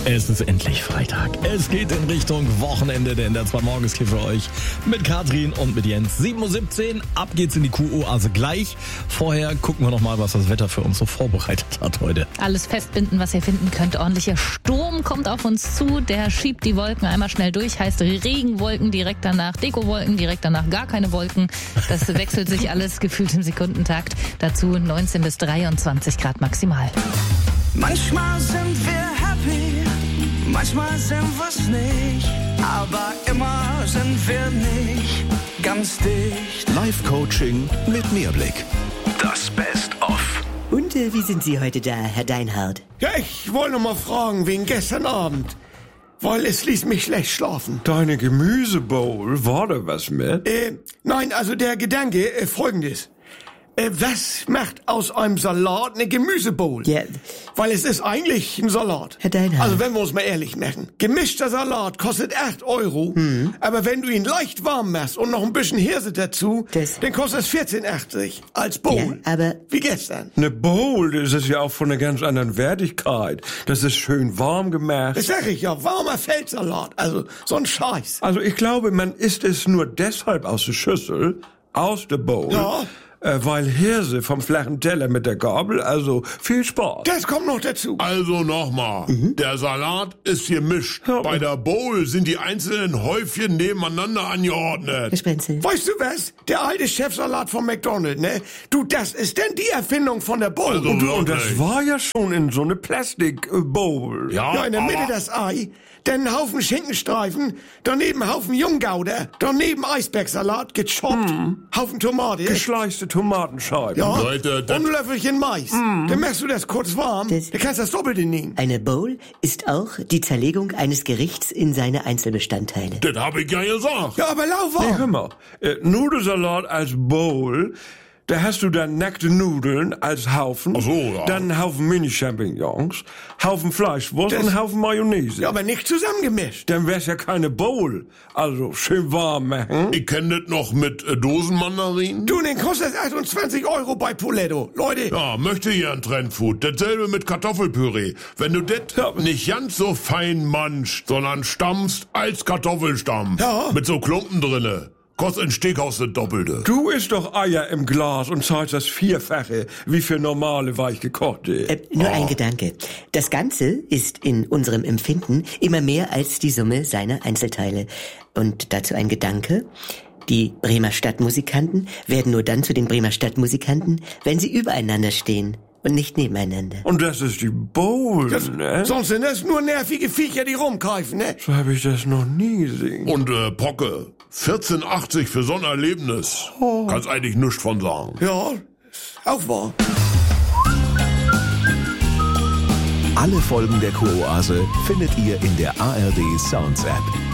Es ist endlich Freitag. Es geht in Richtung Wochenende, denn der 2 Morgens hier für euch mit Katrin und mit Jens. 7:17 Uhr, ab geht's in die Kuroase gleich. Vorher gucken wir nochmal, was das Wetter für uns so vorbereitet hat heute. Alles festbinden, was ihr finden könnt. Ordentlicher Sturm kommt auf uns zu. Der schiebt die Wolken einmal schnell durch. Heißt Regenwolken, direkt danach Dekowolken, direkt danach gar keine Wolken. Das wechselt sich alles gefühlt im Sekundentakt. Dazu 19 bis 23 Grad maximal. Manchmal sind wir happy, manchmal sind wir's nicht, aber immer sind wir nicht ganz dicht. Live-Coaching mit Mehrblick. Das Best-of. Und wie sind Sie heute da, Herr Deinhardt? Ja, ich wollte noch mal fragen wegen gestern Abend, weil es ließ mich schlecht schlafen. Deine Gemüsebowl, war da was mit? Nein, also der Gedanke, folgendes. Was macht aus einem Salat eine Gemüsebowl? Ja. Weil es ist eigentlich ein Salat. Herr Deinhardt. Also wenn wir uns mal ehrlich machen. Gemischter Salat kostet 8 €, aber wenn du ihn leicht warm machst und noch ein bisschen Hirse dazu, dann kostet es 14,80 als Bowl. Ja, aber wie gestern. Eine Bowl, das ist ja auch von einer ganz anderen Wertigkeit. Das ist schön warm gemacht. Das sag ich ja, warmer Feldsalat, also so ein Scheiß. Also ich glaube, man isst es nur deshalb aus der Schüssel, aus der Bowl. Ja. Weil Hirse vom flachen Teller mit der Gabel, also viel Spaß. Das kommt noch dazu. Also nochmal, der Salat ist gemischt. Ja. Bei der Bowl sind die einzelnen Häufchen nebeneinander angeordnet. Herr Spenzel. Weißt du was? Der alte Chefsalat von McDonald's, ne? Du, das ist denn die Erfindung von der Bowl. Also Und das wirklich. war ja schon in so eine Plastik-Bowl. Ja, in der Mitte aber- das Ei, dann ein Haufen Schinkenstreifen, daneben ein Haufen Junggouda, daneben Eisbergsalat, gechoppt, Haufen Tomate. Geschleichte Tomatenscheiben. Ja, Leute, das- und ein Löffelchen Mais. Dann machst du das kurz warm, Das- dann kannst du das Doppelte nehmen. Eine Bowl ist auch die Zerlegung eines Gerichts in seine Einzelbestandteile. Das hab ich ja gesagt. Ja, aber lauwarm. Nee, hör mal. Nudelsalat als Bowl, da hast du dann nackte Nudeln als Haufen. Ach so, ja. Dann einen Haufen Mini-Champignons, Haufen Fleischwurst und einen Haufen Mayonnaise. Ja, aber nicht zusammengemischt. Dann wär's ja keine Bowl. Also schön warm machen. Ich kenn das noch mit Dosenmandarinen. Du, den kostet 28 € bei Poletto. Leute, Ja, möchte hier ein Trendfood. Dasselbe mit Kartoffelpüree. Wenn du das nicht ganz so fein manchst, sondern stampfst als Kartoffelstampf. Ja. Mit so Klumpen drinne. Kostet ein Steakhaus das Doppelte. Du isst doch Eier im Glas und zahlst das Vierfache wie für normale weichgekochte. Nur ein Gedanke. Das Ganze ist in unserem Empfinden immer mehr als die Summe seiner Einzelteile. Und dazu ein Gedanke. Die Bremer Stadtmusikanten werden nur dann zu den Bremer Stadtmusikanten, wenn sie übereinander stehen und nicht nebeneinander. Und das ist die Bowl, ne? sonst sind das nur nervige Viecher, die rumkeifen, ne? So habe ich das noch nie gesehen. Und Pocke. 14,80 für so ein Erlebnis. Kannst eigentlich nichts von sagen. Ja, ist auch wahr. Alle Folgen der Kuroase findet ihr in der ARD Sounds App.